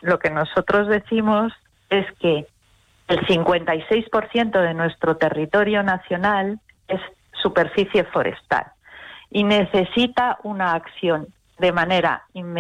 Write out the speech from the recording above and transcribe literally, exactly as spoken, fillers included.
lo que nosotros decimos es que el cincuenta y seis por ciento de nuestro territorio nacional es superficie forestal y necesita una acción de manera inmediata